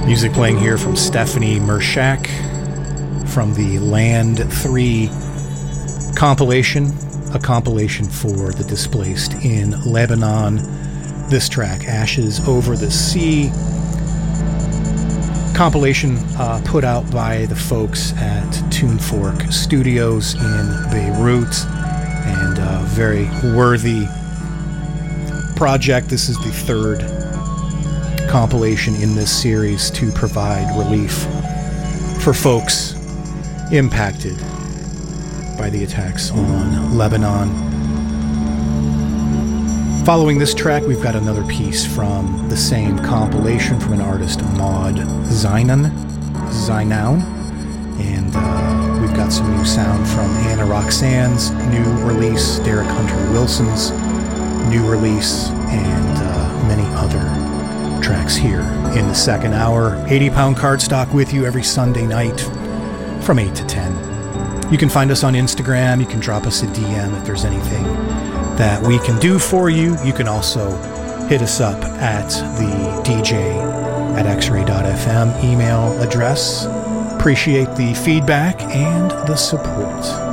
Music playing here from Stephanie Mershak from the Land 3 compilation, a compilation for the displaced in Lebanon. This track, Ashes Over the Sea, compilation put out by the folks at Tunefork Studios in Beirut, and a very worthy project. This is the third compilation in this series to provide relief for folks impacted by the attacks on Lebanon. Following this track, we've got another piece from the same compilation from an artist, Maud Zainoun, and we've got some new sound from Anna Roxanne's new release, Derek Hunter Wilson's new release, and many other tracks here in the second hour. 80-pound cardstock with you every Sunday night from 8 to 10. You can find us on Instagram. You can drop us a DM if there's anything that we can do for you. You can also hit us up at the dj@xray.fm email address. Appreciate the feedback and the support.